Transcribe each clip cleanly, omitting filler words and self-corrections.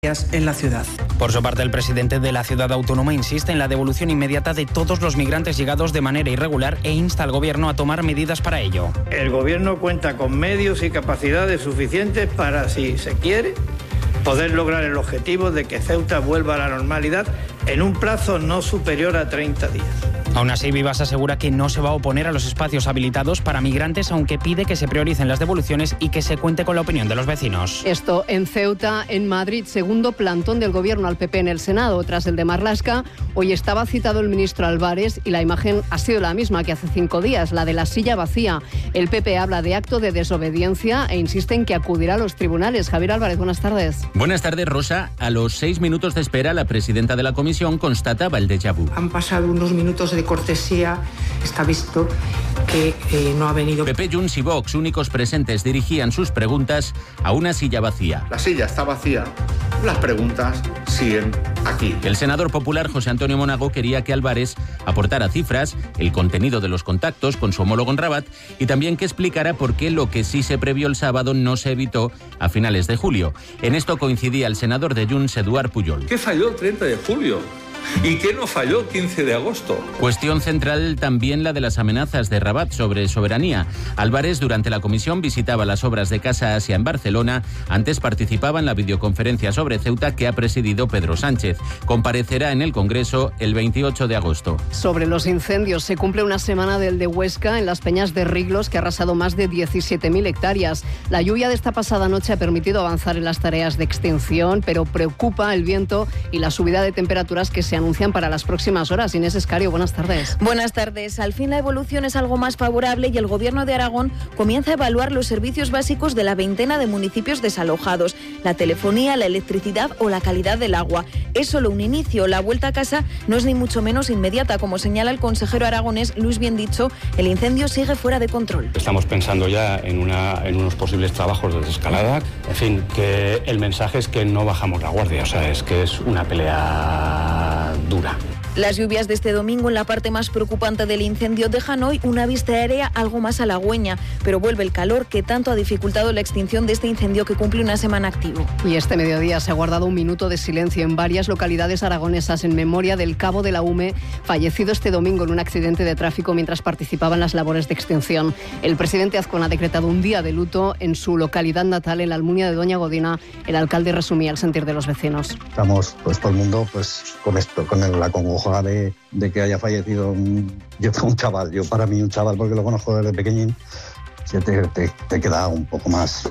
en la ciudad. Por su parte, el presidente de la ciudad autónoma insiste en la devolución inmediata de todos los migrantes llegados de manera irregular e insta al gobierno a tomar medidas para ello. El gobierno cuenta con medios y capacidades suficientes para, si se quiere, poder lograr el objetivo de que Ceuta vuelva a la normalidad en un plazo no superior a 30 días. Aún así, Vivas asegura que no se va a oponer a los espacios habilitados para migrantes, aunque pide que se prioricen las devoluciones y que se cuente con la opinión de los vecinos. Esto en Ceuta, en Madrid, segundo plantón del gobierno al PP en el Senado. Tras el de Marlaska, hoy estaba citado el ministro Álvarez y la imagen ha sido la misma que hace 5 días, la de la silla vacía. El PP habla de acto de desobediencia e insiste en que acudirá a los tribunales. Javier Álvarez, buenas tardes. Buenas tardes, Rosa. A los 6 minutos de espera, la presidenta de la comisión constataba el déjà vu. Han pasado unos minutos de cortesía, está visto que no ha venido. PP, Junts y Vox, únicos presentes, dirigían sus preguntas a una silla vacía. La silla está vacía, las preguntas siguen aquí. El senador popular José Antonio Monago quería que Álvarez aportara cifras, el contenido de los contactos con su homólogo en Rabat y también que explicara por qué lo que sí se previó el sábado no se evitó a finales de julio. En esto coincidía el senador de Junts, Eduard Pujol. ¿Qué falló el 30 de julio? ¿Y qué no falló el 15 de agosto? Cuestión central también la de las amenazas de Rabat sobre soberanía. Álvarez durante la comisión visitaba las obras de Casa Asia en Barcelona. Antes participaba en la videoconferencia sobre Ceuta que ha presidido Pedro Sánchez. Comparecerá en el Congreso el 28 de agosto. Sobre los incendios, se cumple una semana del de Huesca en las Peñas de Riglos, que ha arrasado más de 17.000 hectáreas. La lluvia de esta pasada noche ha permitido avanzar en las tareas de extinción, pero preocupa el viento y la subida de temperaturas que se anuncian para las próximas horas. Inés Escario, buenas tardes. Buenas tardes. Al fin la evolución es algo más favorable y el Gobierno de Aragón comienza a evaluar los servicios básicos de la veintena de municipios desalojados, la telefonía, la electricidad o la calidad del agua. Es solo un inicio. La vuelta a casa no es ni mucho menos inmediata. Como señala el consejero aragonés Luis Biendicho, el incendio sigue fuera de control. Estamos pensando ya en unos posibles trabajos de desescalada. En fin, que el mensaje es que no bajamos la guardia. O sea, es que es una pelea dura. Las lluvias de este domingo en la parte más preocupante del incendio dejan hoy una vista aérea algo más halagüeña, pero vuelve el calor que tanto ha dificultado la extinción de este incendio que cumple una semana activo. Y este mediodía se ha guardado un minuto de silencio en varias localidades aragonesas en memoria del cabo de la UME, fallecido este domingo en un accidente de tráfico mientras participaba en las labores de extinción. El presidente Azcón ha decretado un día de luto en su localidad natal, en la Almunia de Doña Godina. El alcalde resumía el sentir de los vecinos. Estamos todo el mundo con esto, con la congoja de que haya fallecido un chaval. Yo, para mí, un chaval, porque lo conozco desde pequeñín, te queda un poco más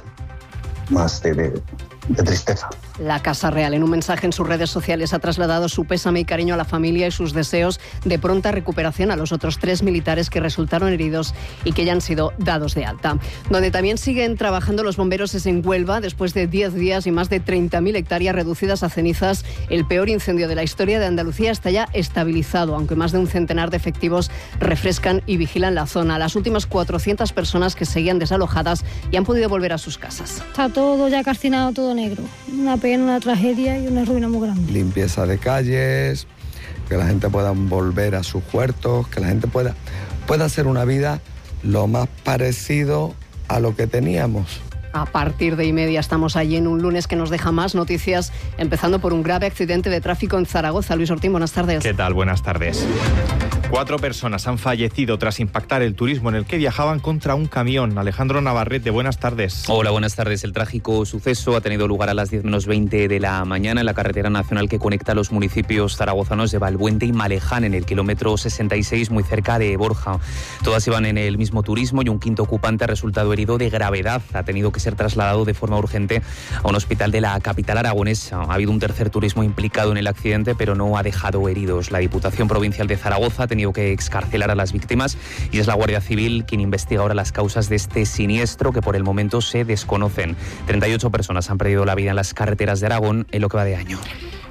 de tristeza. La Casa Real, en un mensaje en sus redes sociales, ha trasladado su pésame y cariño a la familia y sus deseos de pronta recuperación a los otros 3 militares que resultaron heridos y que ya han sido dados de alta. Donde también siguen trabajando los bomberos es en Huelva. Después de 10 días y más de 30.000 hectáreas reducidas a cenizas, el peor incendio de la historia de Andalucía está ya estabilizado, aunque más de un centenar de efectivos refrescan y vigilan la zona. Las últimas 400 personas que seguían desalojadas y han podido volver a sus casas. Está todo ya calcinado, todo negro. Una pena, una tragedia y una ruina muy grande. Limpieza de calles, que la gente pueda volver a sus huertos, que la gente pueda hacer una vida lo más parecido a lo que teníamos. A partir de 1:30 estamos allí en un lunes que nos deja más noticias, empezando por un grave accidente de tráfico en Zaragoza. Luis Ortín, buenas tardes. ¿Qué tal? Buenas tardes. 4 personas han fallecido tras impactar el turismo en el que viajaban contra un camión. Alejandro Navarrete, buenas tardes. Hola, buenas tardes. El trágico suceso ha tenido lugar a las 10:20 de la mañana en la carretera nacional que conecta los municipios zaragozanos de Valbuente y Maleján, en el kilómetro 66, muy cerca de Borja. Todas iban en el mismo turismo y un quinto ocupante ha resultado herido de gravedad. Ha tenido que ser trasladado de forma urgente a un hospital de la capital aragonesa. Ha habido un tercer turismo implicado en el accidente, pero no ha dejado heridos. La Diputación Provincial de Zaragoza ha tenido que excarcelar a las víctimas y es la Guardia Civil quien investiga ahora las causas de este siniestro que por el momento se desconocen. 38 personas han perdido la vida en las carreteras de Aragón en lo que va de año.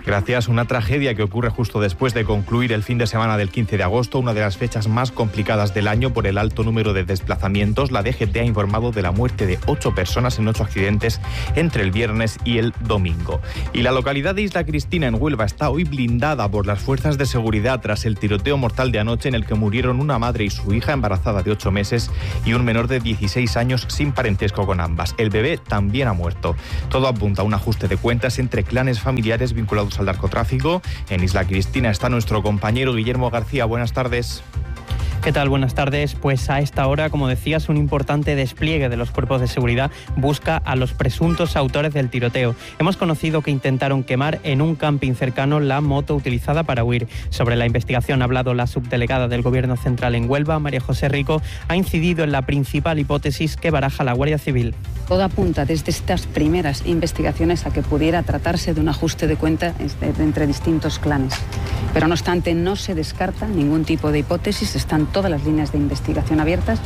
Gracias, una tragedia que ocurre justo después de concluir el fin de semana del 15 de agosto, una de las fechas más complicadas del año por el alto número de desplazamientos. La DGT ha informado de la muerte de 8 personas en 8 accidentes entre el viernes y el domingo. Y la localidad de Isla Cristina, en Huelva, está hoy blindada por las fuerzas de seguridad tras el tiroteo mortal de anoche en el que murieron una madre y su hija embarazada de 8 meses y un menor de 16 años sin parentesco con ambas. El bebé también ha muerto. Todo apunta a un ajuste de cuentas entre clanes familiares vinculados al narcotráfico. En Isla Cristina está nuestro compañero Guillermo García. Buenas tardes. ¿Qué tal? Buenas tardes. Pues a esta hora, como decías, un importante despliegue de los cuerpos de seguridad busca a los presuntos autores del tiroteo. Hemos conocido que intentaron quemar en un camping cercano la moto utilizada para huir. Sobre la investigación ha hablado la subdelegada del Gobierno Central en Huelva, María José Rico. Ha incidido en la principal hipótesis que baraja la Guardia Civil. Todo apunta desde estas primeras investigaciones a que pudiera tratarse de un ajuste de cuenta entre distintos clanes. Pero no obstante, no se descarta ningún tipo de hipótesis. Están todas las líneas de investigación abiertas.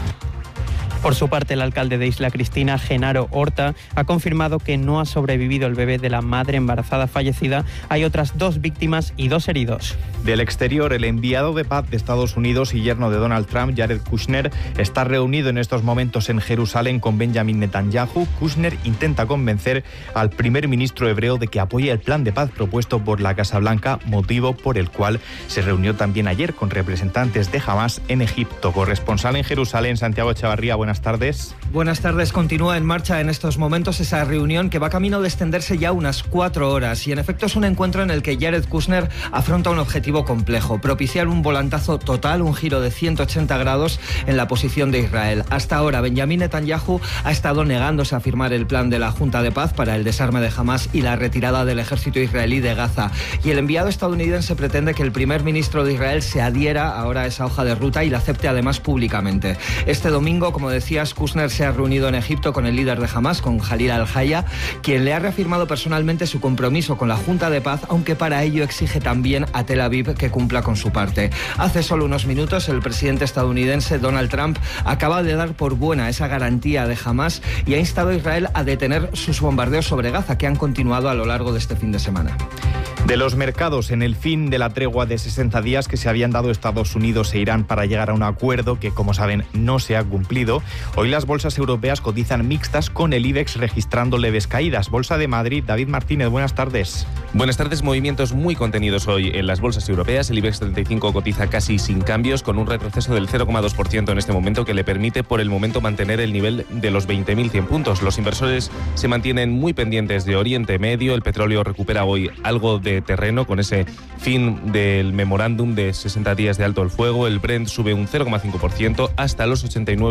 Por su parte, el alcalde de Isla Cristina, Genaro Horta, ha confirmado que no ha sobrevivido el bebé de la madre embarazada fallecida. Hay otras 2 víctimas y 2 heridos. Del exterior, el enviado de paz de Estados Unidos y yerno de Donald Trump, Jared Kushner, está reunido en estos momentos en Jerusalén con Benjamin Netanyahu. Kushner intenta convencer al primer ministro hebreo de que apoye el plan de paz propuesto por la Casa Blanca, motivo por el cual se reunió también ayer con representantes de Hamás en Egipto. Corresponsal en Jerusalén, Santiago Echavarría, buenas tardes. Buenas tardes. Continúa en marcha en estos momentos esa reunión que va camino de extenderse ya unas 4 horas y en efecto es un encuentro en el que Jared Kushner afronta un objetivo complejo: propiciar un volantazo total, un giro de 180 grados en la posición de Israel. Hasta ahora, Benjamin Netanyahu ha estado negándose a firmar el plan de la Junta de Paz para el desarme de Hamás y la retirada del ejército israelí de Gaza. Y el enviado estadounidense pretende que el primer ministro de Israel se adhiera ahora a esa hoja de ruta y la acepte además públicamente. Este domingo, como decías, Kushner se ha reunido en Egipto con el líder de Hamás, con Khalil al-Haya, quien le ha reafirmado personalmente su compromiso con la Junta de Paz, aunque para ello exige también a Tel Aviv que cumpla con su parte. Hace solo unos minutos, el presidente estadounidense Donald Trump acaba de dar por buena esa garantía de Hamás y ha instado a Israel a detener sus bombardeos sobre Gaza, que han continuado a lo largo de este fin de semana. De los mercados, en el fin de la tregua de 60 días que se habían dado Estados Unidos e Irán para llegar a un acuerdo que, como saben, no se ha cumplido, hoy las bolsas europeas cotizan mixtas, con el IBEX registrando leves caídas. Bolsa de Madrid, David Martínez, buenas tardes. Buenas tardes. Movimientos muy contenidos hoy en las bolsas europeas. El IBEX 35 cotiza casi sin cambios, con un retroceso del 0,2% en este momento, que le permite por el momento mantener el nivel de los 20.100 puntos. Los inversores se mantienen muy pendientes de Oriente Medio. El petróleo recupera hoy algo de terreno con ese fin del memorándum de 60 días de alto el fuego. El Brent sube un 0,5% hasta los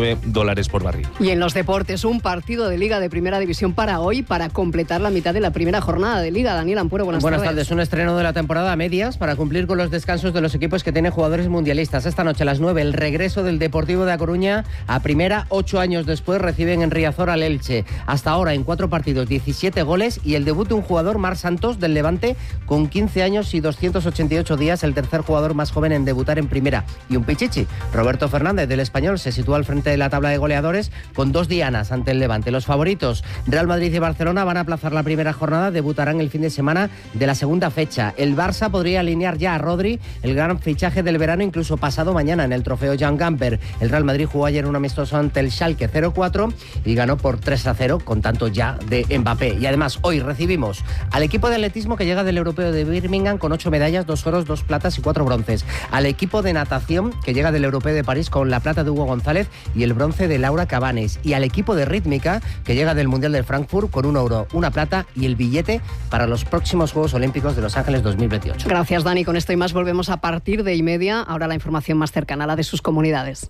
$89 por barril. Y en los deportes, un partido de Liga de Primera División para hoy, para completar la mitad de la primera jornada de Liga. Daniel Ampuero, buenas tardes. Un estreno de la temporada a medias para cumplir con los descansos de los equipos que tienen jugadores mundialistas. Esta noche a las 9, el regreso del Deportivo de A Coruña a primera. 8 años después reciben en Riazor al Elche. Hasta ahora en 4 partidos, 17 goles y el debut de un jugador, Marc Santos, del Levante, con 15 años y 288 días, el tercer jugador más joven en debutar en primera. Y un pichichi, Roberto Fernández, del Español, se sitúa al frente de la tabla de goleadores con 2 dianas ante el Levante. Los favoritos, Real Madrid y Barcelona, van a aplazar la primera jornada, debutarán el fin de semana de la segunda fecha. El Barça podría alinear ya a Rodri, el gran fichaje del verano, incluso pasado mañana en el trofeo Jan Gamper. El Real Madrid jugó ayer un amistoso ante el Schalke 0-4 y ganó por 3-0 con tanto ya de Mbappé. Y además hoy recibimos al equipo de atletismo que llega del Europeo de Birmingham con 8 medallas, 2 oros, 2 platas y 4 bronces. Al equipo de natación que llega del Europeo de París con la plata de Hugo González y el bronce de Laura Cabanes. Y al equipo de rítmica que llega del Mundial de Frankfurt con 1 oro, 1 plata y el billete para los próximos Juegos Olímpicos de Los Ángeles 2028. Gracias, Dani. Con esto y más volvemos a partir de 1:30. Ahora la información más cercana a la de sus comunidades.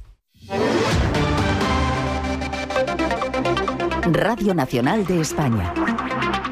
Radio Nacional de España.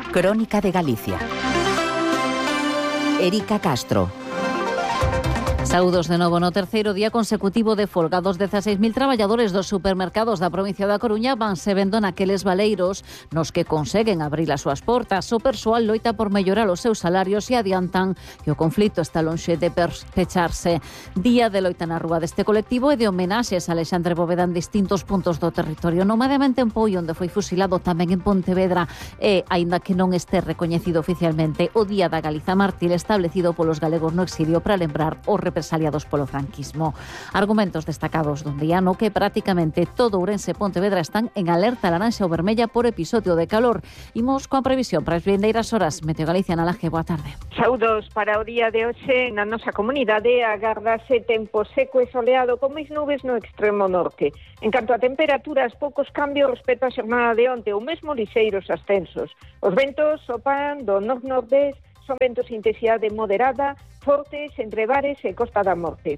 Crónica de Galicia. Erika Castro. Saúdos de novo no terceiro día consecutivo de folga. Dos 16.000 traballadores dos supermercados da provincia da Coruña vanse vendo naqueles baleiros nos que conseguen abrir as súas portas. O persoal loita por mellorar os seus salarios e adiantan que o conflito está lonxe de pecharse. Día de loita na rúa deste colectivo e de homenaxes a Alexandre Bóveda en distintos puntos do territorio. Nomadamente en Poio, onde foi fusilado, tamén en Pontevedra, e, aínda que non este recoñecido oficialmente, o Día da Galiza Mártir establecido polos galegos no exilio para lembrar os represaliados polo franquismo. Argumentos destacados dun día no que prácticamente todo Ourense e Pontevedra están en alerta laranxa ou vermella por episodio de calor. Imos coa previsión para as vindeiras horas. Meteo Galicia na Laje, boa tarde. Saúdos para o día de hoxe na nosa comunidade. Agardase tempo seco e soleado con máis nubes no extremo norte. En canto a temperaturas, poucos cambios respecto á xornada de onte, ou mesmo lixeiros ascensos. Os ventos sopan do nord-nordés, son ventos de intensidade moderada, fortes entre Bares e Costa da Morte.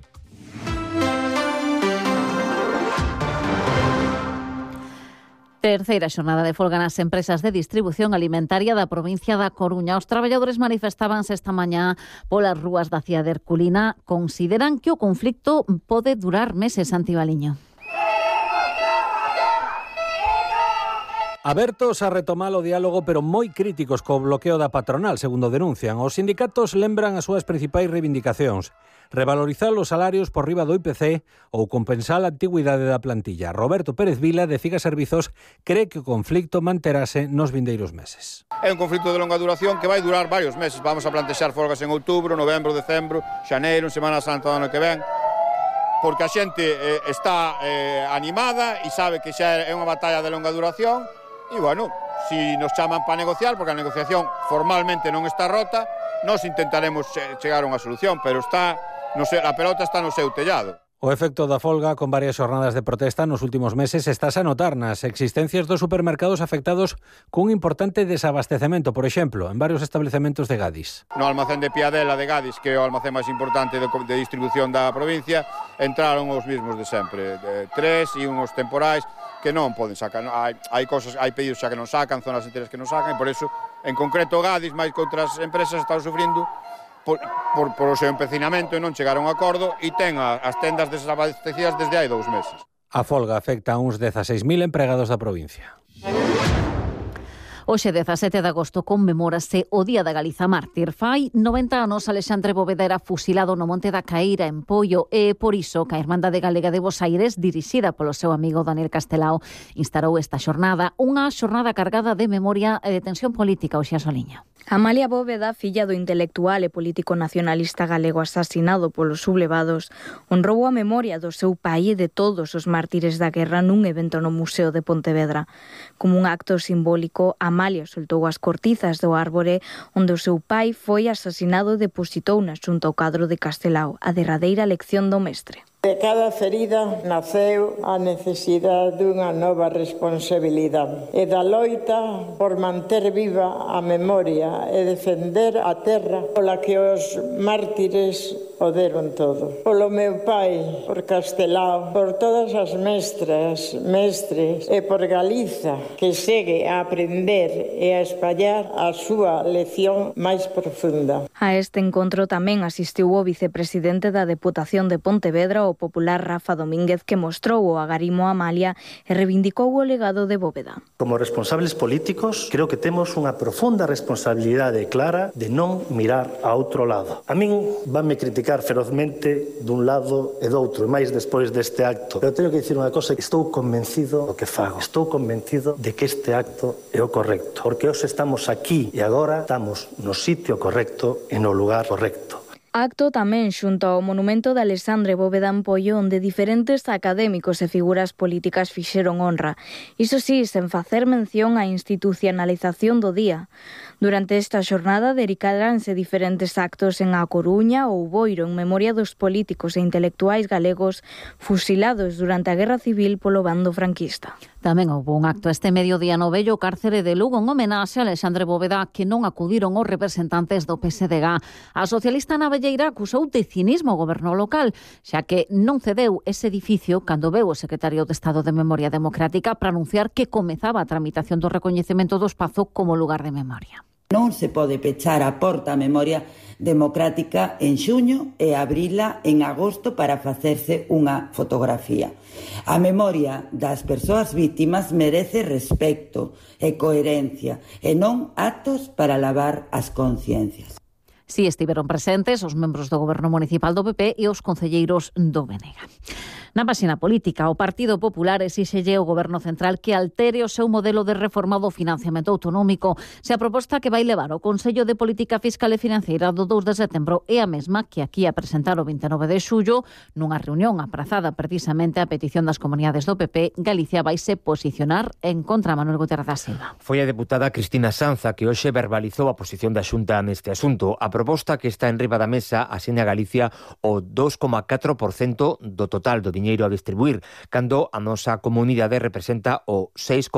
Terceira xornada de folga nas empresas de distribución alimentaria da provincia da Coruña. Os traballadores manifestábanse esta mañá polas rúas da cidade herculina. Consideran que o conflicto pode durar meses, Antibaliño. Abertos a retomar o diálogo, pero moi críticos co bloqueo da patronal, segundo denuncian. Os sindicatos lembran as súas principais reivindicacións: revalorizar os salarios por riba do IPC ou compensar a antigüidade da plantilla. Roberto Pérez Vila, de CIGA Servizos, cree que o conflicto manterase nos vindeiros meses. É un conflito de longa duración que vai durar varios meses. Vamos a plantexar folgas en outubro, novembro, decembro, xaneiro, en Semana Santa do ano que ven, porque a xente está animada e sabe que xa é unha batalla de longa duración. E, bueno, si nos chaman para negociar, porque a negociación formalmente non está rota, nós intentaremos chegar a unha solución, pero a pelota está no seu tellado. O efecto da folga, con varias xornadas de protesta nos últimos meses, estás a notar nas existencias dos supermercados afectados cun importante desabastecemento, por exemplo, en varios establecementos de Gadis. No almacén de Piadela de Gadis, que é o almacén máis importante de distribución da provincia, entraron os mesmos de sempre, tres e uns temporais que non poden sacar. Hai pedidos xa que non sacan, zonas enteras que non sacan, e por eso, en concreto, Gadis, máis que outras empresas, están sufrindo por o seu empecinamento e non chegaron a acordo, e ten as tendas desabastecidas desde hai 2 meses. A folga afecta a uns 16.000 empregados da provincia. Hoxe, 17 de agosto, conmemórase o Día da Galiza Mártir. Fai 90 anos Alexandre Bóveda era fusilado no Monte da Caíra, en Poio, e por iso que a Irmandade Galega de Bosaires, dirixida polo seu amigo Daniel Castelao, instalou esta xornada, unha xornada cargada de memoria e de tensión política. Oxe, Soliña. Amalia Bóveda, filla do intelectual e político nacionalista galego asasinado polos sublevados, honrou a memoria do seu pai e de todos os mártires da guerra nun evento no Museo de Pontevedra. Como un acto simbólico, Amalia soltou as cortizas do árbore onde o seu pai foi asasinado e depositouna xunto ao cadro de Castelao, a derradeira lección do mestre. De cada ferida naceu a necesidade dunha nova responsabilidade e da loita por manter viva a memoria e defender a terra pola que os mártires o deron todo. Polo meu pai, por Castelao, por todas as mestras, mestres e por Galiza, que segue a aprender e a espallar a súa lección máis profunda. A este encontro tamén asistiu o vicepresidente da Deputación de Pontevedra, o popular Rafa Domínguez, que mostrou o agarimo a Amalia e reivindicou o legado de Bóveda. Como responsables políticos, creo que temos unha profunda responsabilidade clara de non mirar a outro lado. A min vanme criticar ferozmente dun lado e do outro, e máis despois deste acto. Pero teño que dicir unha cosa, estou convencido do que fago. Estou convencido de que este acto é o correcto, porque hoxe estamos aquí e agora estamos no sitio correcto e no lugar correcto. Acto tamén xunto ao monumento de Alexandre Bóveda en Poio, onde diferentes académicos e figuras políticas fixeron honra. Iso sí, sen facer mención á institucionalización do día. Durante esta xornada dedicaranse diferentes actos en A Coruña ou Boiro en memoria dos políticos e intelectuais galegos fusilados durante a Guerra Civil polo bando franquista. Tamén houve un acto este mediodía no vello cárcere de Lugo en homenaxe a Alexandre Bóveda, que non acudiron os representantes do PSDG. A socialista Ana Velleira acusou de cinismo o goberno local, xa que non cedeu ese edificio cando veu o secretario de Estado de Memoria Democrática para anunciar que comezaba a tramitación do recoñecemento do espazo como lugar de memoria. Non se pode pechar a porta á memoria democrática en xuño e abrila en agosto para facerse unha fotografía. A memoria das persoas vítimas merece respecto e coherencia e non actos para lavar as conciencias. Si estiveron presentes os membros do Goberno Municipal do PP e os concelleiros do Benega. Na páxina política, o Partido Popular exíxelle ao Goberno Central que altere o seu modelo de reforma do financiamento autonómico. Se a proposta que vai levar o Consello de Política Fiscal e Financeira do 2 de setembro é a mesma que aquí a presentar o 29 de xullo, nunha reunión aprazada precisamente a petición das comunidades do PP, Galicia vaise posicionar en contra Manuel Gutiérrez da Silva. Foi a deputada Cristina Sanza que hoxe verbalizou a posición da Xunta neste asunto. A proposta que está en riba da mesa asina a Galicia o 2,4% do total do diñeiro a distribuir, cando a nosa comunidade representa o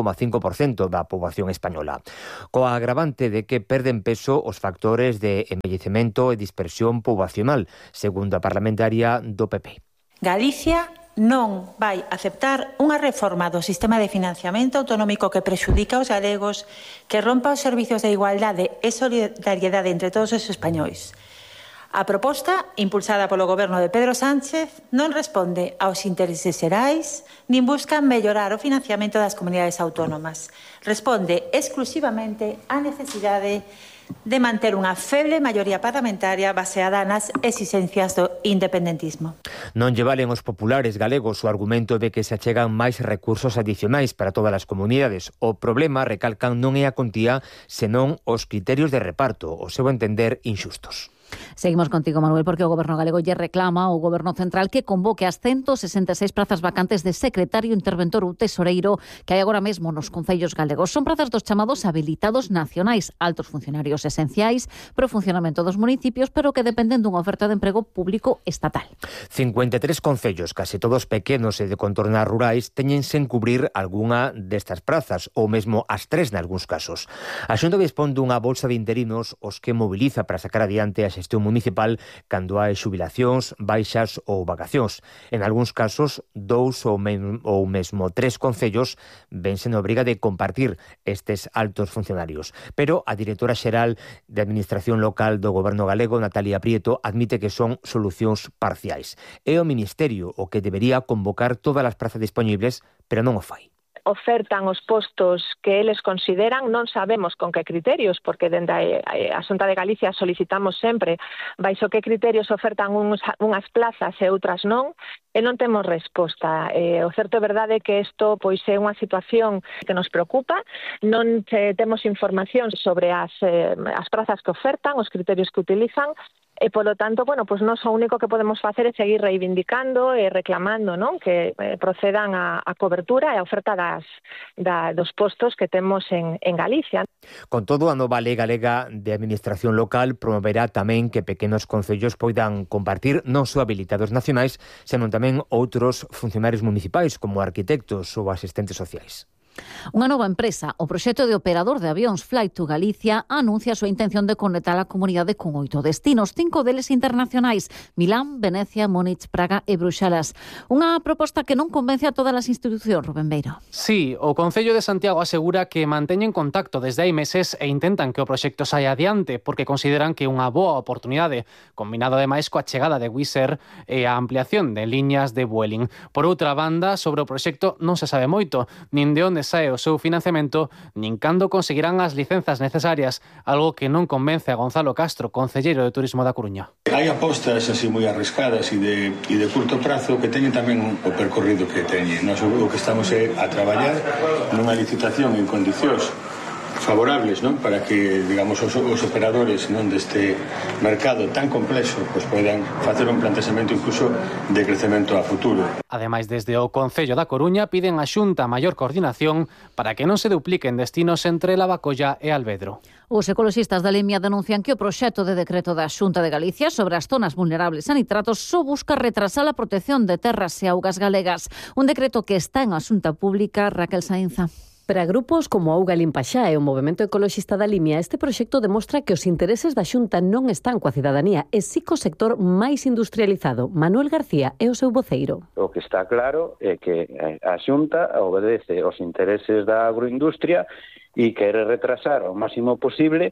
6,5% da poboación española. Coa agravante de que perden peso os factores de envellecemento e dispersión poboacional, segundo a parlamentaria do PP. Galicia non vai aceptar unha reforma do sistema de financiamento autonómico que prexudica aos galegos, que rompa os servizos de igualdade e solidariedade entre todos os españois. A proposta, impulsada polo goberno de Pedro Sánchez, non responde aos intereses xerais nin busca mellorar o financiamento das comunidades autónomas. Responde exclusivamente á necesidade de manter unha feble maioría parlamentaria baseada nas exigencias do independentismo. Non lle valen os populares galegos o argumento de que se achegan máis recursos adicionais para todas as comunidades. O problema, recalcan, non é a contía, senón os criterios de reparto, o seu entender inxustos. Seguimos contigo, Manuel, porque o Goberno galego lle reclama ao Goberno central que convoque as 166 prazas vacantes de secretario, interventor ou tesoreiro que hai agora mesmo nos concellos galegos. Son prazas dos chamados habilitados nacionais, altos funcionarios esenciais para o funcionamento dos municipios, pero que dependen dunha oferta de emprego público estatal. 53 concellos, case todos pequenos e de contornas rurais, teñen sen cubrir algunha destas prazas, ou mesmo as 3 nalgúns casos. A Xunta dispón dunha bolsa de interinos os que mobiliza para sacar adiante a xestión municipal cando hai xubilacións, baixas ou vacacións. En algúns casos, 2 ou mesmo 3 concellos vense na obriga de compartir estes altos funcionarios. Pero a directora xeral de Administración Local do Goberno galego, Natalia Prieto, admite que son solucións parciais. É o Ministerio o que debería convocar todas as prazas disponibles, pero non o fai. Ofertan os postos que eles consideran, non sabemos con que criterios, porque dende a Xunta de Galicia solicitamos sempre baixo que criterios ofertan unhas plazas e outras non, e non temos resposta. O certo é verdade que isto pois é unha situación que nos preocupa, non temos información sobre as prazas que ofertan, os criterios que utilizan, e, polo tanto, bueno, pues nós o único que podemos facer é seguir reivindicando e reclamando, non, que procedan a cobertura e a oferta dos postos que temos en Galicia. Con todo, a nova lei galega de administración local promoverá tamén que pequenos concellos poidan compartir non só habilitados nacionais, senón tamén outros funcionarios municipais como arquitectos ou asistentes sociais. Unha nova empresa, o proxecto de operador de avións Fly to Galicia, anuncia a súa intención de conectar a comunidade con 8 destinos, 5 deles internacionais: Milán, Venecia, Múnich, Praga e Bruxelas. Unha proposta que non convence a todas as institucións, Rubén Beiro. Sí, o Concello de Santiago asegura que manteñen contacto desde hai meses e intentan que o proxecto saia adiante porque consideran que é unha boa oportunidade, combinado ademais coa chegada de Wizz Air e a ampliación de liñas de Vueling. Por outra banda, sobre o proxecto non se sabe moito, nin de onde sae o seu financiamento, nin cando conseguirán as licenzas necesarias, algo que non convence a Gonzalo Castro, concelleiro de Turismo da Coruña. Hai apostas así moi arriscadas e de curto prazo que teñen tamén o percorrido que teñen. Nós o que estamos é a traballar nunha licitación en condicións favorables, non, para que, digamos, os operadores, non, deste mercado tan complexo pois poidan facer un planteamento incluso de crecemento a futuro. Ademais, desde o Concello da Coruña piden á Xunta maior coordinación para que non se dupliquen destinos entre Lavacolla e Alvedro. Os ecoloxistas da Limia denuncian que o proxecto de decreto da Xunta de Galicia sobre as zonas vulnerables a nitratos só busca retrasar a protección de terras e augas galegas. Un decreto que está en asunta pública. Raquel Sainza. Para grupos como Auga Limpaxá e o Movemento Ecoloxista da Limia, este proxecto demostra que os intereses da Xunta non están coa cidadanía e si co sector máis industrializado. Manuel García é o seu voceiro. O que está claro é que a Xunta obedece os intereses da agroindustria e quere retrasar ao máximo posible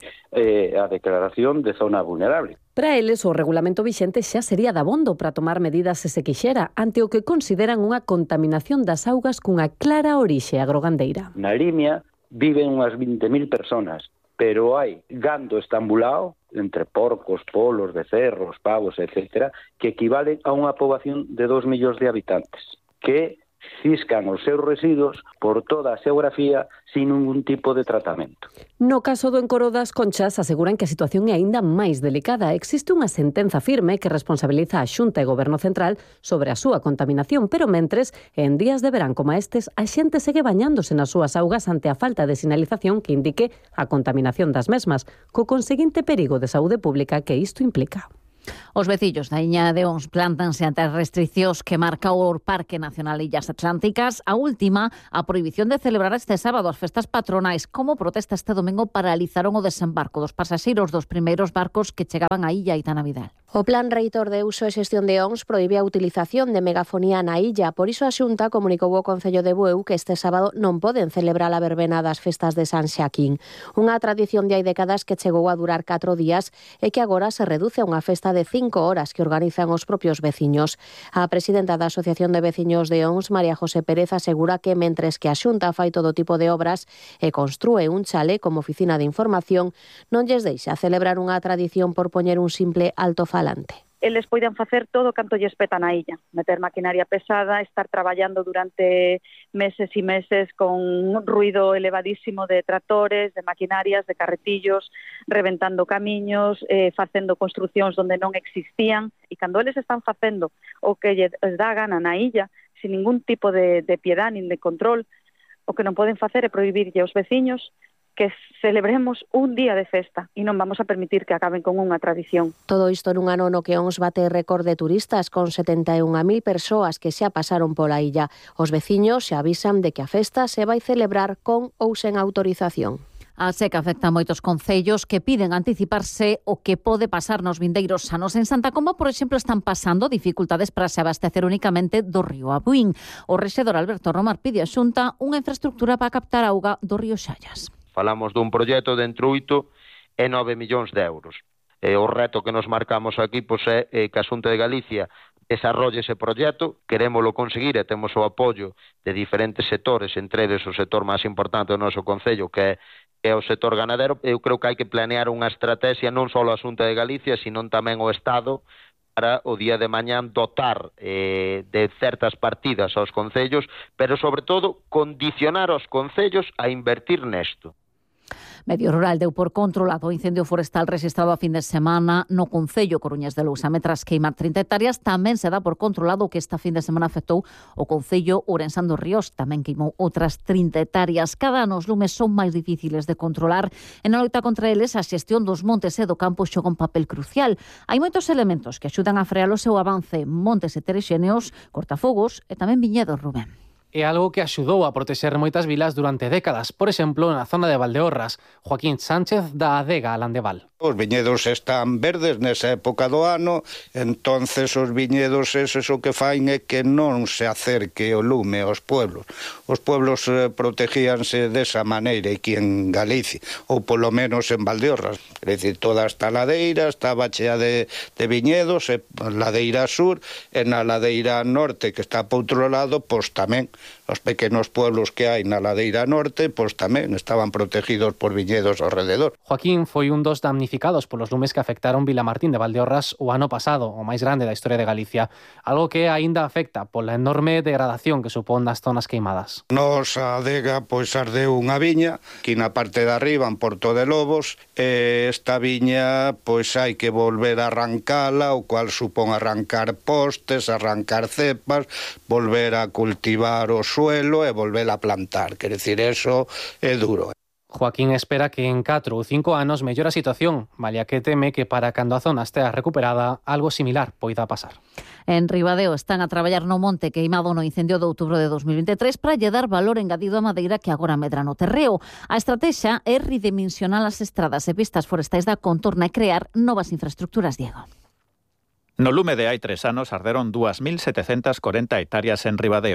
a declaración de zona vulnerable. Para eles, o regulamento vixente xa sería dabondo para tomar medidas se se quixera, ante o que consideran unha contaminación das augas cunha clara orixe agrogandeira. Na Limia viven unhas 20.000 personas, pero hai gando estambulado entre porcos, polos, becerros, pavos, etc., que equivalen a unha poboación de 2 millóns de habitantes, que ciscan os seus residuos por toda a xeografía sin ningún tipo de tratamento. No caso do encoro das Conchas, aseguran que a situación é aínda máis delicada. Existe unha sentenza firme que responsabiliza a Xunta e Goberno Central sobre a súa contaminación, pero mentres, en días de verán como estes, a xente segue bañándose nas súas augas ante a falta de sinalización que indique a contaminación das mesmas, co conseguinte perigo de saúde pública que isto implica. Os veciños da Iña de Ons plántanse ante as restricións que marca o Parque Nacional Illas Atlánticas. A última, a prohibición de celebrar este sábado as festas patronais. Como protesta este domingo paralizaron o desembarco dos pasaxeiros dos primeiros barcos que chegaban á illa Aitana Vidal. O Plan Reitor de Uso e Xestión de ONS proíbe a utilización de megafonía na illa. Por iso a Xunta comunicou ao Concello de Bueu que este sábado non poden celebrar a verbena das festas de San Xaquín. Unha tradición de hai décadas que chegou a durar 4 días e que agora se reduce a unha festa de 5 horas que organizan os propios veciños. A presidenta da Asociación de Veciños de ONS, María José Pérez, asegura que mentres que a Xunta fai todo tipo de obras e construe un chalé como oficina de información, non lles deixa celebrar unha tradición por poñer un simple altofalante. Eles poidan facer todo canto lles peta na illa, meter maquinaria pesada, estar traballando durante meses e meses con un ruido elevadísimo de tractores, de maquinarias, de carretillos, reventando camiños, facendo construcións onde non existían, e cando eles están facendo o que lles dá gana na illa, sin ningún tipo de piedad nin de control, o que non poden facer é prohibirlle aos veciños que celebremos un día de festa e non vamos a permitir que acaben con unha tradición. Todo isto nun ano no que ONS bate récord de turistas con 71.000 persoas que xa pasaron pola illa. Os veciños xa avisan de que a festa se vai celebrar con ou sen autorización. A seca afecta a moitos concellos que piden anticiparse o que pode pasar nos vindeiros anos. En Santa Comba, por exemplo, están pasando dificultades para se abastecer únicamente do río Abuín. O rexedor Alberto Romar pide a Xunta unha infraestructura para captar auga do río Xallas. Falamos dun proxecto de entre 8 e 9 millóns de euros. O reto que nos marcamos aquí é que a Xunta de Galicia desarrolle ese proxecto, querémolo conseguir e temos o apoio de diferentes sectores, entre eles o sector máis importante do noso concello, que é o sector ganadero. Eu creo que hai que planear unha estrategia non só a Xunta de Galicia, sino tamén o Estado, para o día de mañán dotar de certas partidas aos concellos, pero sobre todo condicionar aos concellos a invertir nesto. Medio Rural deu por controlado o incendio forestal registrado a fin de semana no concello Coruñas de Lousame. Tras queimar 30 hectáreas, tamén se dá por controlado que esta fin de semana afectou o concello Ourensán dos Ríos. Tamén queimou outras 30 hectáreas. Cada ano os lumes son máis difíciles de controlar. En a loita contra eles, a xestión dos montes e do campo xoga un papel crucial. Hai moitos elementos que axudan a frear o seu avance: montes heterogéneos, cortafogos e tamén viñedos, Rubén. É algo que axudou a protexer moitas vilas durante décadas, por exemplo, na zona de Valdeorras. Joaquín Sánchez, da Adega Landeval. Os viñedos están verdes nesa época do ano, entonces os viñedos eses o que fain é que non se acerque o lume aos pueblos. Os pueblos protegíanse desa maneira aquí en Galicia, ou polo menos en Valdeorras. É dicir, toda esta ladeira estaba chea de viñedos, e ladeira sur, e na ladeira norte, que está por outro lado, pois tamén os pequenos pueblos que hai na ladeira norte, pois tamén estaban protegidos por viñedos ao rededor. Joaquín foi un dos damnificados polos lumes que afectaron Vilamartín de Valdeorras o ano pasado, o máis grande da historia de Galicia, algo que aínda afecta pola enorme degradación que supón das zonas queimadas. Nos a adega pois ardeu unha viña, aquí na parte de arriba en Porto de Lobos, e esta viña pois hai que volver a arrancala, o cual supón arrancar postes, arrancar cepas, volver a cultivar o suelo e volver a plantar, quer decir, eso é duro. Joaquín espera que en 4 ou 5 anos mellore a situación, malia que teme que para cando a zona estea recuperada, algo similar poida pasar. En Ribadeo están a traballar no monte queimado no incendio de outubro de 2023 para lle dar valor engadido a madeira que agora medra no terreo. A estrategia é redimensionar as estradas e pistas forestais da contorna e crear novas infraestructuras, Diego. No lume de hai 3 anos arderon 2.740 hectáreas en Ribadeo.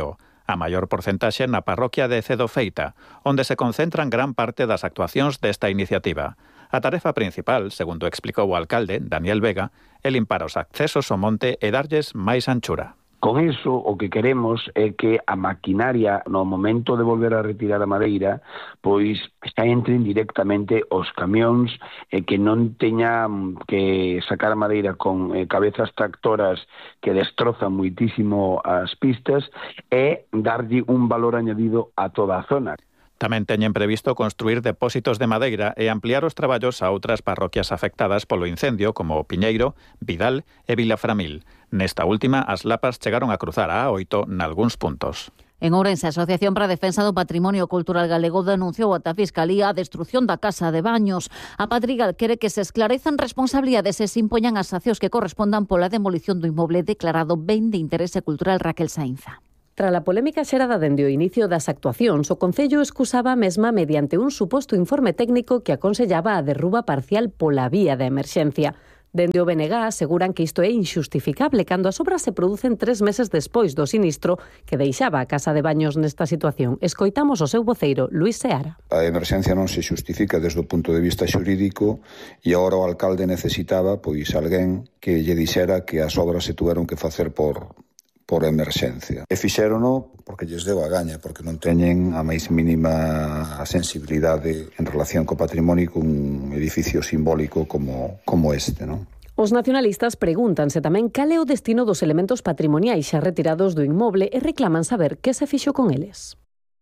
a maior porcentaxe na parroquia de Cedofeita, onde se concentran gran parte das actuacións desta iniciativa. A tarefa principal, segundo explicou o alcalde, Daniel Vega, é limpar os accesos ao monte e darlles máis anchura. Con eso, o que queremos é que a maquinaria, no momento de volver a retirar a madeira, pois xa entren directamente os camións que non teñan que sacar a madeira con cabezas tractoras que destrozan muitísimo as pistas e darlle un valor añadido a toda a zona. Tamén teñen previsto construir depósitos de madeira e ampliar os traballos a outras parroquias afectadas polo incendio como Piñeiro, Vidal e Vilaframil. Nesta última, as lapas chegaron a cruzar a A8 nalgúns puntos. En Ourense, a Asociación para a Defensa do Patrimonio Cultural Galego denunciou ata a Fiscalía a destrución da Casa de Baños. A Padrigal quere que se esclarezan responsabilidades e se impoñan as sancións que correspondan pola demolición do inmoble declarado ben de interese cultural. Raquel Sainza. Tras a polémica xerada dende o inicio das actuacións, o Concello excusaba a mesma mediante un suposto informe técnico que aconsellaba a derruba parcial pola vía de emerxencia. Dende o BNG aseguran que isto é inxustificable cando as obras se producen 3 meses despois do sinistro que deixaba a Casa de Baños nesta situación. Escoitamos o seu voceiro, Luís Seara. A emerxencia non se xustifica desde o punto de vista xurídico e agora o alcalde necesitaba pois alguén que lle dixera que as obras se tuveron que facer por emerxencia. E fixérono porque lles deu a gaña, porque non teñen a máis mínima sensibilidade en relación co patrimonio cun edificio simbólico como este, non? Os nacionalistas pregúntanse tamén cal é o destino dos elementos patrimoniais xa retirados do inmoble e reclaman saber que se fixo con eles.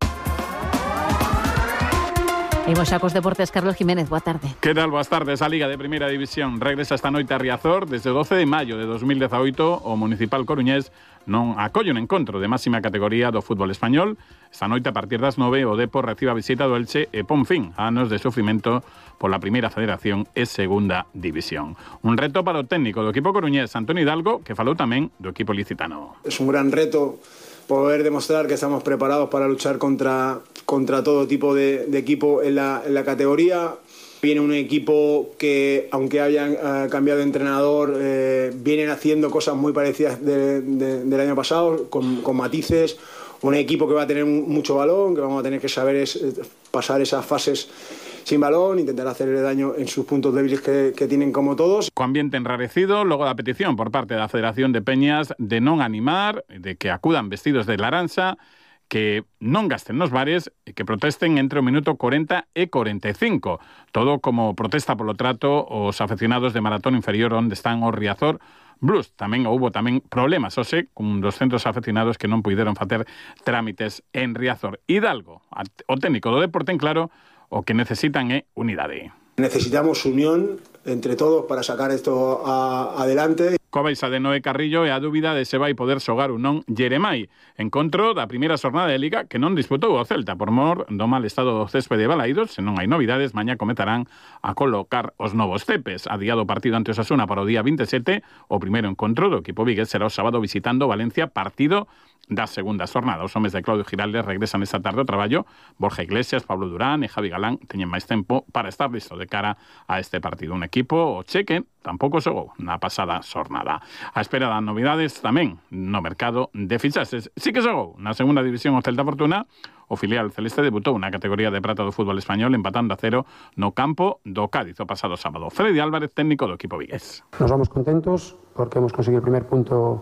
Imos xa cos deportes. Carlos Jiménez, boa tarde. Que tal? Boas tardes. A Liga de Primeira División regresa esta noite a Riazor. Desde o 12 de maio de 2018, o Municipal Coruñés non acolle un encontro de máxima categoría do fútbol español. Esta noite, a partir das 9, o Depor recibe a visita do Elche e pon fin a anos de sufrimento pola Primeira Federación e Segunda División. Un reto para o técnico do equipo coruñés, Antonio Hidalgo, que falou tamén do equipo licitano. Es un gran reto poder demostrar que estamos preparados para luchar contra todo tipo de equipo en la categoría. Viene un equipo que, aunque hayan cambiado de entrenador, vienen haciendo cosas muy parecidas del año pasado, con matices. Un equipo que va a tener mucho balón, que vamos a tener que saber pasar esas fases sin balón, intentar hacerle daño en sus puntos débiles que tienen como todos. Co ambiente enrarecido, logo da petición por parte da Federación de Peñas de non animar, de que acudan vestidos de laranxa, que non gasten nos bares e que protesten entre o minuto 40 e 45. Todo como protesta polo trato os afeccionados de Maratón Inferior onde están o Riazor Blues. Tamén houbo problemas hoxe con 200 afeccionados que non puideron facer trámites en Riazor. Hidalgo, o técnico do deporte, en claro, o que necesitan é unidade. Necesitamos unión entre todos para sacar esto adelante. Co baixa de Noé Carrillo e a dúbida de se vai poder xogar ou non Jeremai. Encontro da primeira xornada de Liga que non disputou o Celta por mor do mal estado do céspede de Balaídos. Se non hai novidades, mañá comezarán a colocar os novos cepes. Adiado o partido ante Osasuna para o día 27, o primeiro encontro do equipo vigués será o sábado visitando Valencia, partido da segunda xornada. Os homes de Claudio Giraldes regresan esta tarde ao traballo. Borja Iglesias, Pablo Durán e Javi Galán teñen máis tempo para estar listo de cara a este partido. Un equipo, o Cheque, tampouco xogou na pasada xornada. A espera das novidades tamén no mercado de fichaxes. Sí que xogou na segunda división o Celta Fortuna. O filial celeste debutou na categoría de prata do fútbol español empatando a 0 no campo do Cádiz o pasado sábado. Freddy Álvarez, técnico do equipo vigués. Nos vamos contentos porque hemos conseguido el primer punto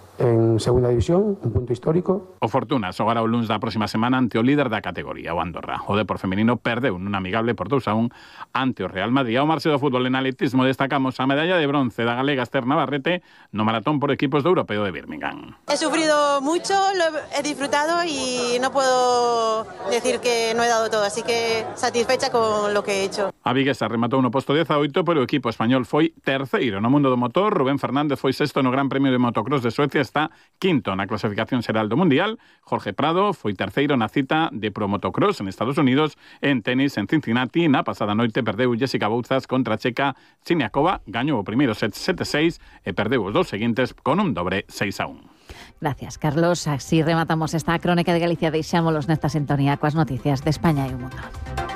en segunda división, un punto histórico. O Fortuna xogará o luns da próxima semana ante o líder da categoría, o Andorra. O Depor femenino perdeu nun amigable por 2-1 ante o Real Madrid. Ao marxe do fútbol en atletismo destacamos a medalla de bronce da galega Esther Navarrete no maratón por equipos do Europeo de Birmingham. He sufrido mucho, lo he disfrutado y no puedo decir que no he dado todo, así que satisfecha con lo que he hecho. A viguesa rematou no posto 18, pero o equipo español foi terceiro no mundo do motor. Rubén Fernández foi sexto no Gran Premio de Motocross de Suecia, está quinto na clasificación xeral do Mundial. Jorge Prado foi terceiro na cita de Pro Motocross en Estados Unidos. En tenis en Cincinnati, na pasada noite perdeu Jessica Bouzas contra a checa Siniakova, gañou o primeiro set 7-6 e perdeu os dous seguintes con un dobre 6-1. Gracias, Carlos. Así rematamos esta crónica de Galicia. Deixámolos nesta sintonía coas noticias de España e o mundo.